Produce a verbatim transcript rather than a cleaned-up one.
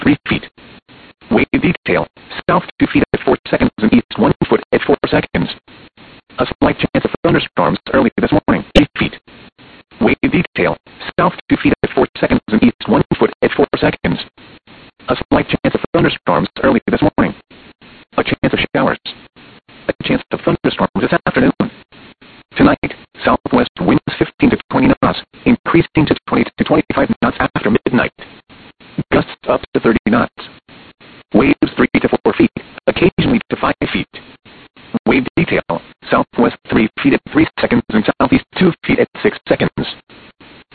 three feet. Wave detail, south two feet at four seconds and east one foot at four seconds. A slight chance of thunderstorms early this morning, three feet. Wave detail, south two feet at four seconds and east one foot at four seconds. A slight chance of thunderstorms early this morning. A chance of showers. A chance of thunderstorms this afternoon. Tonight, southwest winds fifteen to twenty knots, increasing to